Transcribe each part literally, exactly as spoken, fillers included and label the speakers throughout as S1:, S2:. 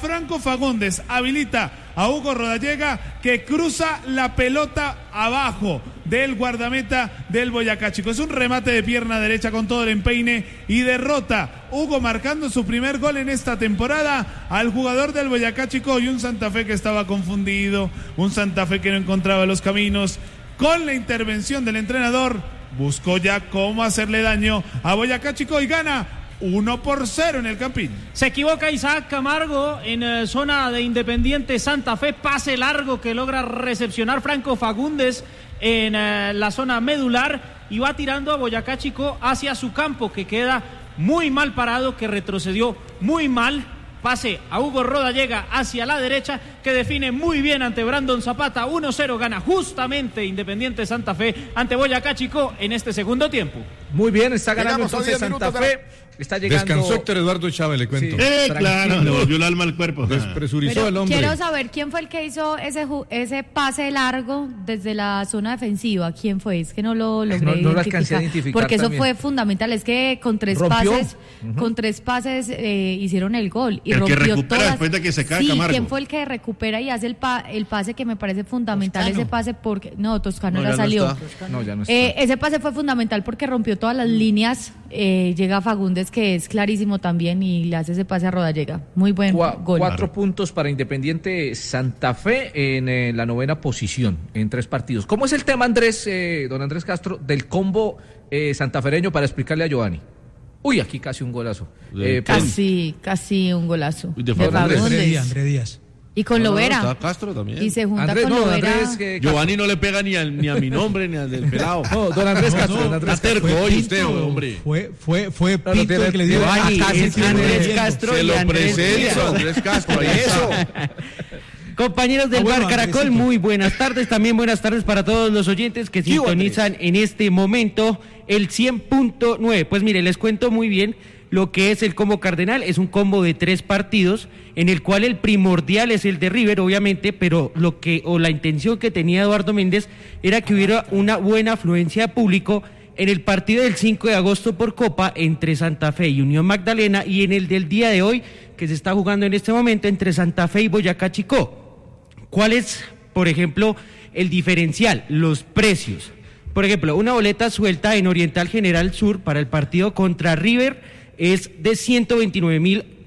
S1: Franco Fagundes, habilita a Hugo Rodallega, que cruza la pelota abajo del guardameta del Boyacá Chico. Es un remate de pierna derecha con todo el empeine y derrota Hugo, marcando su primer gol en esta temporada al jugador del Boyacá Chico, y un Santa Fe que estaba confundido, un Santa Fe que no encontraba los caminos. Con la intervención del entrenador, buscó ya cómo hacerle daño a Boyacá Chico y gana uno por cero en el Campín.
S2: Se equivoca Isaac Camargo en eh, zona de Independiente Santa Fe, pase largo que logra recepcionar Franco Fagundes en eh, la zona medular, y va tirando a Boyacá Chico hacia su campo, que queda muy mal parado, que retrocedió muy mal. Pase a Hugo Rodallega hacia la derecha, que define muy bien ante Brandon Zapata. uno cero gana justamente Independiente Santa Fe ante Boyacá Chico en este segundo tiempo.
S3: Muy bien, está ganando entonces Santa Fe. Está llegando...
S4: Descansó Héctor Eduardo Chávez, le cuento.
S5: Sí. Eh, claro, le volvió el alma al cuerpo.
S4: Despresurizó
S6: Pero
S4: el hombre.
S6: quiero saber quién fue el que hizo ese ju- ese pase largo desde la zona defensiva. ¿Quién fue? Es que no lo logré
S3: no, no lo
S6: identificar,
S3: alcancé a identificar
S6: porque eso
S3: también.
S6: fue fundamental. Es que con tres
S3: ¿Rompió?
S6: pases,
S3: Uh-huh.
S6: con tres pases eh, hicieron el gol y
S5: El que
S6: rompió
S5: recupera
S6: todas.
S5: después de que se cae
S6: sí,
S5: Camargo.
S6: ¿quién fue el que recupera y hace el pa- el pase que me parece fundamental?
S7: Toscano.
S6: Ese pase porque no, Toscano
S5: No,
S6: ya,
S5: ya no
S6: salió.
S5: está.
S3: No, ya no está.
S6: Eh, ese pase fue fundamental porque rompió todas las líneas. Eh, llega Fagundes, que es clarísimo también, y le hace ese pase a Rodallega. Muy buen
S3: Cua-
S6: gol.
S3: Cuatro puntos para Independiente Santa Fe en eh, la novena posición en tres partidos. ¿Cómo es el tema, Andrés, eh, don Andrés Castro, del combo eh, santafereño, para explicarle a Giovanni? Uy, aquí casi un golazo.
S5: De-
S3: Eh, por-
S6: Casi, casi un golazo.
S5: Uy, de
S6: de
S5: Fagundes.
S6: Fagundes.
S7: Andrés Díaz, Andrés Díaz.
S6: Y con
S5: No, no,
S6: Lovera.
S5: está Castro también.
S6: Y se junta
S3: Andrés,
S6: con
S3: no, don
S6: Lovera.
S3: Andrés, eh, Castro.
S5: Giovanni no le pega ni, al, ni a mi nombre ni al del pelado.
S3: No, don Andrés
S7: No,
S3: Castro,
S7: no,
S3: don Andrés
S5: está
S3: Castro.
S5: terco hoy
S7: Pinto,
S5: usted, hombre.
S7: Fue, fue, fue
S3: No, no
S7: Pinto
S3: tiene-
S7: el que le dio
S3: Giovanni,
S7: acá
S3: es
S7: se tiene
S3: Andrés
S7: viendo.
S8: Castro.
S5: Se
S8: y
S5: lo
S8: Andrés
S5: presento,
S8: Díaz.
S5: Andrés Castro. Ahí eso.
S8: Compañeros del
S7: Ah, bueno,
S8: Bar Caracol,
S7: Andresito.
S8: muy buenas tardes, también buenas tardes para todos los oyentes que sintonizan en este momento el cien punto nueve. Pues mire, les cuento muy bien lo que es el combo cardenal. Es un combo de tres partidos, en el cual el primordial es el de River, obviamente, pero lo que, o la intención que tenía Eduardo Méndez era que hubiera una buena afluencia de público en el partido del cinco de agosto por Copa entre Santa Fe y Unión Magdalena, y en el del día de hoy, que se está jugando en este momento entre Santa Fe y Boyacá Chico. ¿Cuál es, por ejemplo, el diferencial? Los precios. Por ejemplo, una boleta suelta en Oriental General Sur para el partido contra River es de ciento veintinueve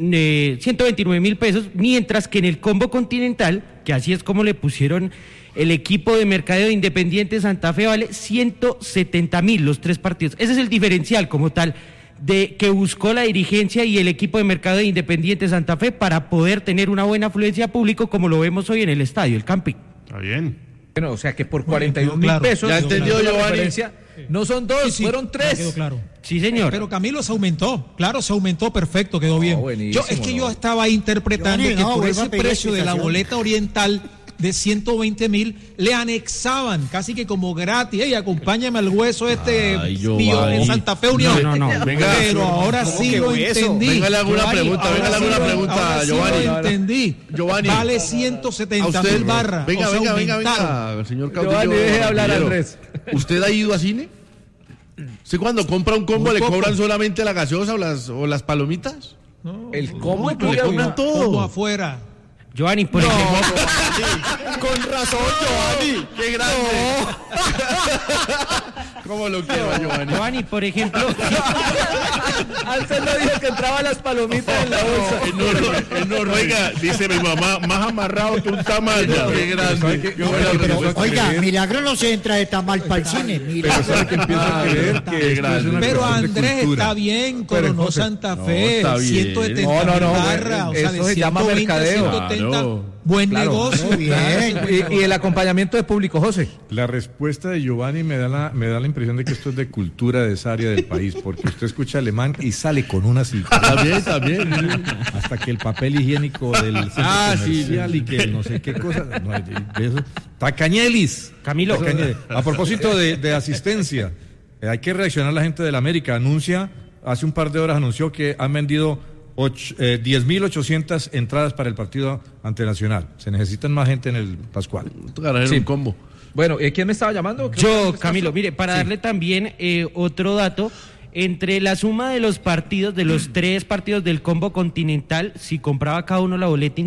S8: mil pesos, mientras que en el combo continental, que así es como le pusieron el equipo de mercadeo de Independiente Santa Fe, vale ciento setenta mil los tres partidos. Ese es el diferencial como tal de que buscó la dirigencia y el equipo de mercado de Independiente Santa Fe para poder tener una buena afluencia de público, como lo vemos hoy en el estadio, el Camping.
S5: Está bien.
S3: Bueno, o sea que por
S7: Muy
S3: cuarenta y
S7: bien,
S3: un
S7: quedó
S3: mil
S7: claro.
S3: pesos.
S5: Ya entendió,
S3: la
S5: Giovanni.
S3: referencia, no son dos,
S7: Sí, sí,
S3: fueron
S7: ya
S3: tres.
S7: quedó claro.
S8: Sí, señor.
S7: Pero Camilo se aumentó, claro, se aumentó, perfecto, quedó bien.
S3: buenísimo,
S7: Yo es que
S3: no.
S7: yo estaba interpretando
S9: Giovanni,
S7: que
S9: no,
S7: por
S9: vuelva
S7: ese
S9: a pedir
S7: precio de la
S9: explicación.
S7: boleta oriental de ciento veinte mil le anexaban casi que como gratis. Ey, acompáñame al hueso este
S5: Ay,
S7: millón
S5: Giovanni.
S7: en Santa Fe Unión.
S8: No, no, no.
S5: Venga.
S7: Pero ahora sí
S9: que
S7: lo
S9: hueso?
S7: entendí.
S5: Venga, le hago una
S7: Giovanni,
S5: pregunta,
S7: ahora
S5: venga, le hago
S7: sí
S5: una
S7: lo-
S5: pregunta,
S7: ahora sí
S5: Giovanni.
S7: lo entendí.
S5: Giovanni.
S7: Vale ciento
S5: A
S7: setenta
S5: usted,
S7: mil barras.
S5: venga,
S7: o sea,
S5: venga, venga,
S7: aumentaron.
S5: venga, señor Caudillo.
S3: Giovanni, deje de hablar,
S5: Barranquillero.
S3: Andrés.
S5: ¿Usted ha ido a cine? ¿Usted cuando compra un combo
S7: Muy
S5: le
S7: poco.
S5: cobran solamente la gaseosa o las, o las palomitas?
S3: El combo
S5: le
S3: incluye
S5: cobran
S3: una-
S5: todo.
S7: Como afuera.
S8: Giovanni, por ejemplo,
S9: Con razón, Giovanni.
S5: ¡Qué grande! ¿Cómo lo quiero a Giovanni?
S8: Giovanni, por ejemplo,
S3: Antes no dijo que entraban las palomitas en la bolsa.
S5: Enorme, enorme. Oiga, dice mi mamá, más amarrado que un tamal. ¡Qué grande!
S9: Pero, oiga, Milagro no se entra de tamal para el cine. Mira.
S4: Pero sabe que empiezo a creer que
S5: Qué
S4: esto es
S5: grande.
S4: una
S7: Pero
S4: cuestión de
S7: Andrés
S4: cultura.
S7: está bien,
S4: Pero,
S7: coronó
S4: José,
S7: Santa
S5: no,
S7: Fe,
S5: está bien.
S7: ciento setenta
S3: No, no, no,
S7: mil barras, o sea,
S3: eso
S7: de
S3: se llama
S7: ciento veinte a
S3: mercadeo.
S7: ciento setenta,
S5: Claro.
S7: buen
S3: Claro.
S7: negocio.
S9: Muy bien.
S3: Y, y el acompañamiento de público, José.
S4: La respuesta de Giovanni me da la me da la impresión de que esto es de cultura de esa área del país, porque usted escucha alemán y sale con una cita.
S5: También, también.
S4: Hasta que el papel higiénico del centro
S5: Ah, sí,
S4: comercial y que no sé qué cosa. No, de- de eso. Tacañelis.
S8: Camilo.
S4: Tacañelis. A propósito de, de asistencia, eh, hay que reaccionar la gente del América. Anuncia, hace un par de horas anunció que han vendido ocho- eh, diez mil ochocientas entradas para el partido ante Nacional. Se necesitan más gente en el Pascual.
S5: Tocará
S3: Sí.
S5: un combo.
S3: Bueno, ¿eh, ¿quién me estaba llamando?
S8: yo, Camilo, mire, para darle también eh, otro dato, entre la suma de los partidos, de los tres partidos del combo continental, si compraba cada uno la boleta